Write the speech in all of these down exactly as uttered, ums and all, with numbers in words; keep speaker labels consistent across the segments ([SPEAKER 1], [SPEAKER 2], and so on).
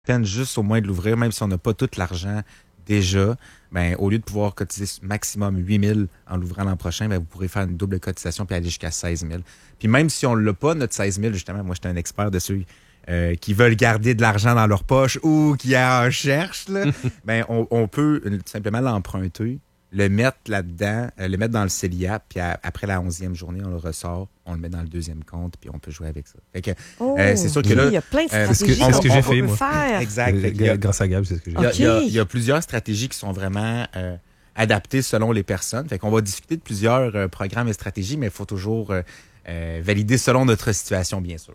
[SPEAKER 1] peine juste au moins de l'ouvrir, même si on n'a pas tout l'argent déjà, ben, au lieu de pouvoir cotiser maximum huit mille en l'ouvrant l'an prochain, ben, vous pourrez faire une double cotisation puis aller jusqu'à seize mille. Puis même si on ne l'a pas, notre seize mille, justement, moi, j'étais un expert de ceux euh, qui veulent garder de l'argent dans leur poche ou qui en cherchent, là, ben, on, on peut simplement l'emprunter, le mettre là-dedans, euh, le mettre dans le CELIAP, puis à, après la onzième journée, on le ressort, on le met dans le deuxième compte, puis on peut jouer avec ça. Fait que,
[SPEAKER 2] oh,
[SPEAKER 1] euh, c'est sûr que là...
[SPEAKER 2] il y a plein de
[SPEAKER 1] euh,
[SPEAKER 2] stratégies
[SPEAKER 3] c'est ce que
[SPEAKER 2] qu'on
[SPEAKER 3] j'ai
[SPEAKER 2] peut
[SPEAKER 3] fait, moi.
[SPEAKER 2] faire.
[SPEAKER 1] Exact.
[SPEAKER 3] Euh,
[SPEAKER 1] Fait que,
[SPEAKER 3] grâce à Gab, c'est ce que j'ai
[SPEAKER 1] il y, a,
[SPEAKER 2] Ok.
[SPEAKER 1] il, y a, il y a plusieurs stratégies qui sont vraiment euh, adaptées selon les personnes. Fait qu'on va discuter de plusieurs euh, programmes et stratégies, mais il faut toujours euh, euh, valider selon notre situation, bien sûr.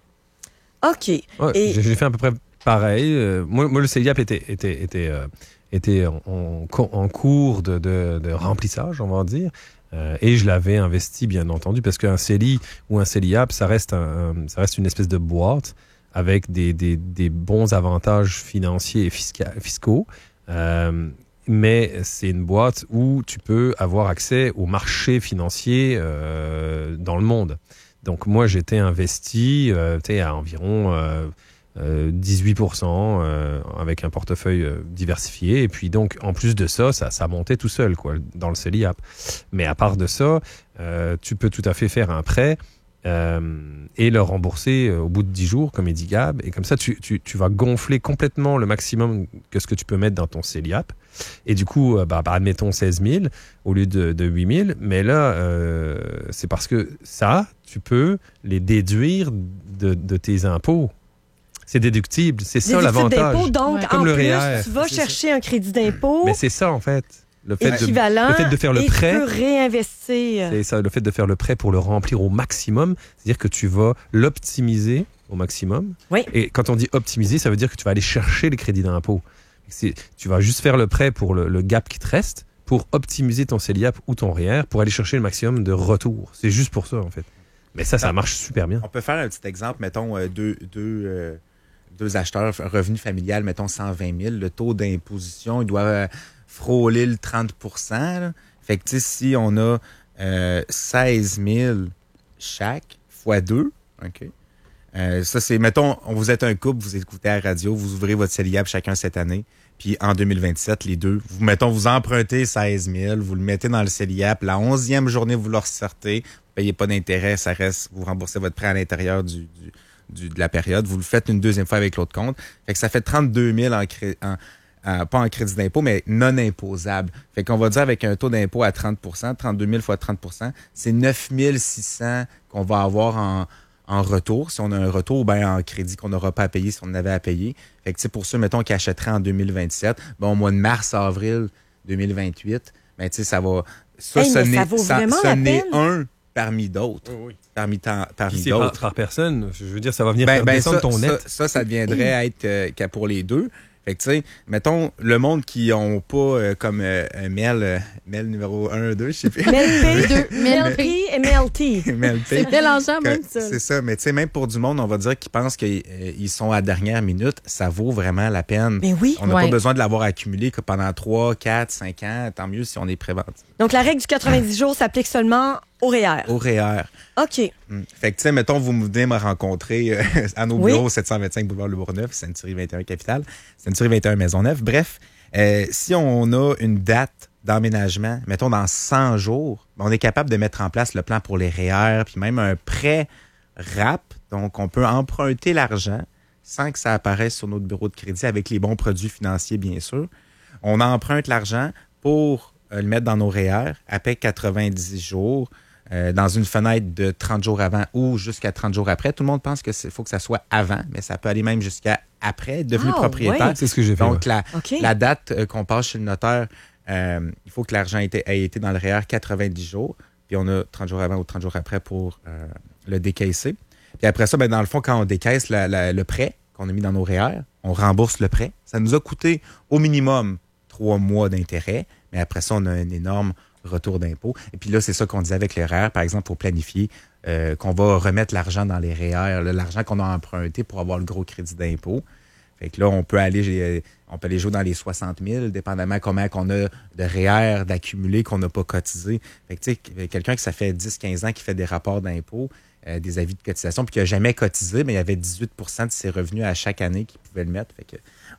[SPEAKER 2] OK.
[SPEAKER 3] Ouais,
[SPEAKER 2] Et-
[SPEAKER 3] j'ai, j'ai fait à peu près pareil. Euh, moi, moi, le CELIAP était, était, était, euh, était en, en, co- en cours de, de, de remplissage, on va dire. Euh, et je l'avais investi, bien entendu, parce qu'un C E L I ou un CELIAP, ça reste, un, un- ça reste une espèce de boîte avec des, des, des bons avantages financiers et fisca- fiscaux. Euh, mais c'est une boîte où tu peux avoir accès au marché financier euh, dans le monde. Donc moi, j'étais investi euh, tu sais, à environ euh, euh, dix-huit pour cent euh, avec un portefeuille euh, diversifié. Et puis donc, en plus de ça, ça, ça montait tout seul quoi, dans le CELIAP. Mais à part de ça, euh, tu peux tout à fait faire un prêt euh, et le rembourser euh, au bout de dix jours, comme il dit Gab. Et comme ça, tu, tu, tu vas gonfler complètement le maximum que ce que tu peux mettre dans ton CELIAP. Et du coup, euh, bah, bah, admettons seize mille au lieu de, de huit mille. Mais là, euh, c'est parce que ça, tu peux les déduire de, de tes impôts. C'est déductible. C'est ça
[SPEAKER 2] Déductible
[SPEAKER 3] l'avantage.
[SPEAKER 2] d'impôt, donc,
[SPEAKER 4] Ouais.
[SPEAKER 2] en
[SPEAKER 3] Comme le
[SPEAKER 2] plus,
[SPEAKER 3] R E E R.
[SPEAKER 2] tu vas
[SPEAKER 1] C'est
[SPEAKER 2] chercher un crédit d'impôt
[SPEAKER 3] Mais c'est ça, en fait. Le fait, de,
[SPEAKER 2] équivalent
[SPEAKER 3] le fait de faire le
[SPEAKER 2] et
[SPEAKER 3] prêt,
[SPEAKER 2] tu peux réinvestir.
[SPEAKER 3] c'est ça, le fait de faire le prêt pour le remplir au maximum, c'est-à-dire que tu vas l'optimiser au maximum.
[SPEAKER 2] Oui.
[SPEAKER 3] Et quand on dit optimiser, ça veut dire que tu vas aller chercher les crédits d'impôt. C'est- Tu vas juste faire le prêt pour le, le gap qui te reste, pour optimiser ton CELIAP ou ton R E E R, pour aller chercher le maximum de retour. C'est juste pour ça, en fait. Mais ça, ça marche super bien.
[SPEAKER 1] On peut faire un petit exemple, mettons, euh, deux, deux, euh, deux acheteurs, revenu familial, mettons cent vingt mille. Le taux d'imposition, il doit euh, frôler le trente pour cent. Là. Fait que, tu sais, si on a euh, seize mille chaque, fois deux, OK? Euh, ça, c'est, mettons, vous êtes un couple, vous écoutez à la radio, vous ouvrez votre CELIAP chacun cette année, puis en deux mille vingt-sept, les deux, vous, mettons, vous empruntez seize mille, vous le mettez dans le CELIAP, la onzième journée, vous le ressortez, vous payez pas d'intérêt, ça reste, vous remboursez votre prêt à l'intérieur du, du, du- de la période, vous le faites une deuxième fois avec l'autre compte. Fait que ça fait trente-deux mille en, cré, en, en- pas en crédit d'impôt, mais non imposable. Fait qu'on va dire avec un taux d'impôt à trente pour cent, trente-deux mille fois trente pour cent, c'est neuf mille six cents qu'on va avoir en, en retour. Si on a un retour, ben en crédit qu'on n'aura pas à payer si on en avait à payer. Fait que, tu sais, pour ceux, mettons, qui achèteraient en deux mille vingt-sept, ben, au mois de mars, avril deux mille vingt-huit, ben, tu sais, ça va, ça,
[SPEAKER 2] Hey,
[SPEAKER 1] ce
[SPEAKER 2] mais ça
[SPEAKER 1] n'est,
[SPEAKER 2] vaut
[SPEAKER 1] ça,
[SPEAKER 2] vraiment
[SPEAKER 1] ce
[SPEAKER 2] la
[SPEAKER 1] n'est
[SPEAKER 2] peine.
[SPEAKER 1] un parmi d'autres. Parmi, tant-
[SPEAKER 3] Puis
[SPEAKER 1] parmi
[SPEAKER 3] c'est par,
[SPEAKER 1] d'autres.
[SPEAKER 3] par personne. Je veux dire, ça va venir
[SPEAKER 1] Ben,
[SPEAKER 3] faire
[SPEAKER 1] ben
[SPEAKER 3] descendre
[SPEAKER 1] ça,
[SPEAKER 3] ton
[SPEAKER 1] ça,
[SPEAKER 3] net.
[SPEAKER 1] ça, ça deviendrait être euh, qu'à pour les deux. Fait que, tu sais, mettons, le monde qui ont pas euh, comme euh, un Mel, euh, Mel numéro un, deux, je sais plus.
[SPEAKER 2] Melp,
[SPEAKER 4] Deux.
[SPEAKER 2] Melp et M L T.
[SPEAKER 1] Mel P.
[SPEAKER 4] C'est mélangeant,
[SPEAKER 1] Que-
[SPEAKER 4] même ça.
[SPEAKER 1] C'est ça, mais tu sais, même pour du monde, on va dire qu'ils pensent qu'ils sont à la dernière minute, ça vaut vraiment la peine.
[SPEAKER 2] Ben oui.
[SPEAKER 1] On n'a
[SPEAKER 4] Ouais.
[SPEAKER 1] pas besoin de l'avoir accumulé que pendant trois, quatre, cinq ans, tant mieux si on est préventif.
[SPEAKER 2] Donc, la règle du quatre-vingt-dix jours s'applique seulement au R E E R.
[SPEAKER 1] Au R E E R.
[SPEAKER 2] OK.
[SPEAKER 1] Mm. Fait que, tu sais, mettons, vous venez me rencontrer euh, à nos
[SPEAKER 2] Oui.
[SPEAKER 1] bureaux, sept cent vingt-cinq boulevard Le Bourgneuf, Century vingt et un Capitale, Century vingt et un Maisonneuve. Bref, euh, si on a une date d'emménagement, mettons dans cent jours, ben, on est capable de mettre en place le plan pour les R E E R, puis même un prêt R A P. Donc, on peut emprunter l'argent sans que ça apparaisse sur notre bureau de crédit avec les bons produits financiers, bien sûr. On emprunte l'argent pour euh, le mettre dans nos R E E R après quatre-vingt-dix jours. Euh, dans une fenêtre de trente jours avant ou jusqu'à trente jours après. Tout le monde pense que c'est faut que ça soit avant, mais ça peut aller même jusqu'à après, être devenu
[SPEAKER 2] Ah,
[SPEAKER 1] propriétaire.
[SPEAKER 2] ouais.
[SPEAKER 3] C'est ce que j'ai fait.
[SPEAKER 1] Donc,
[SPEAKER 3] ouais.
[SPEAKER 1] la,
[SPEAKER 2] OK.
[SPEAKER 1] la date euh, qu'on passe chez le notaire, euh, il faut que l'argent ait été, ait été dans le R E E R quatre-vingt-dix jours, puis on a trente jours avant ou trente jours après pour euh, le décaisser. Puis après ça, ben, dans le fond, quand on décaisse la- la- le prêt qu'on a mis dans nos R E E R, on rembourse le prêt. Ça nous a coûté au minimum trois mois d'intérêt, mais après ça, on a un énorme retour d'impôt. Et puis là, c'est ça qu'on disait avec les R E E R, par exemple, pour planifier euh, qu'on va remettre l'argent dans les R E E R, là, l'argent qu'on a emprunté pour avoir le gros crédit d'impôt. Fait que là, on peut aller, euh, on peut aller jouer dans les soixante mille, dépendamment comment qu'on a de R E E R d'accumuler qu'on n'a pas cotisé. Fait que tu sais, quelqu'un qui ça fait dix quinze ans qui fait des rapports d'impôt, euh, des avis de cotisation, puis qui n'a jamais cotisé, mais il y avait dix-huit pour cent de ses revenus à chaque année qu'il pouvait le mettre. Fait que